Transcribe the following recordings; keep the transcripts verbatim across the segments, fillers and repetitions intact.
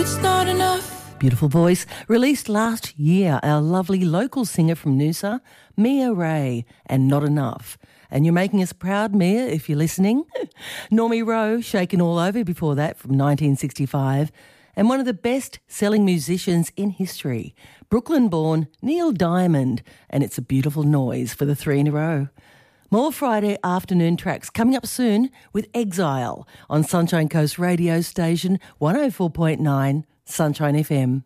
it's not enough. Beautiful voice. Released last year, our lovely local singer from Noosa, Mia Ray, and Not Enough. And you're making us proud, Mia, if you're listening. Normie Rowe, Shaken All Over before that from nineteen sixty-five. And one of the best-selling musicians in history, Brooklyn-born Neil Diamond. And It's a Beautiful Noise for the three in a row. More Friday afternoon tracks coming up soon with Exile on Sunshine Coast radio station one oh four point nine Sunshine F M.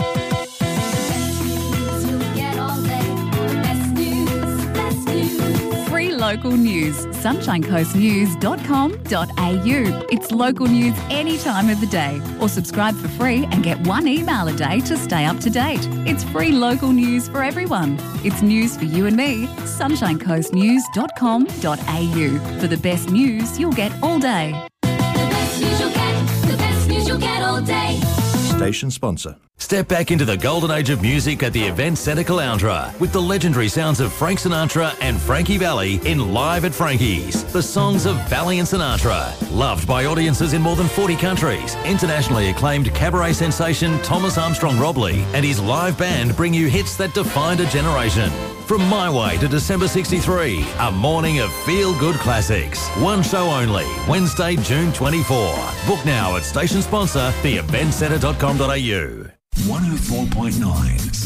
Free local news. sunshine coast news dot com dot a u. It's local news any time of the day. Or subscribe for free and get one email a day to stay up to date. It's free local news for everyone. It's news for you and me. sunshine coast news dot com dot a u. For the best news you'll get all day. The best news you'll get, the best news you'll get all day. Station sponsor. Step back into the golden age of music at the Event Centre Caloundra with the legendary sounds of Frank Sinatra and Frankie Valli in Live at Frankie's. The songs of Valli and Sinatra. Loved by audiences in more than forty countries. Internationally acclaimed cabaret sensation Thomas Armstrong Robley and his live band bring you hits that defined a generation. From My Way to December sixty-three, a morning of feel-good classics. One show only, Wednesday, June twenty-fourth. Book now at station sponsor, the event centre dot com dot a u. one oh four point nine